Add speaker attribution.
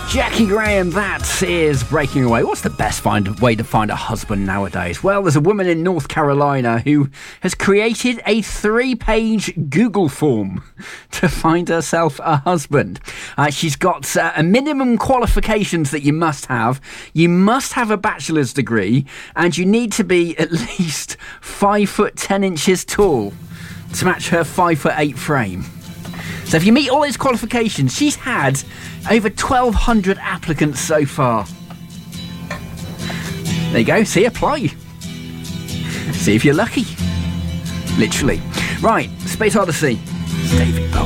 Speaker 1: Jackie Graham, that is Breaking Away. What's the best way to find a husband nowadays? Well, there's a woman in North Carolina who has created a 3-page Google form to find herself a husband. She's got a minimum qualifications that you must have. You must have a bachelor's degree, and you need to be at least 5 foot 10 inches tall to match her 5'8" frame. So if you meet all these qualifications, she's had over 1,200 applicants so far. There you go. See, apply. See if you're lucky. Literally. Right, Space Odyssey. It's David Bowie.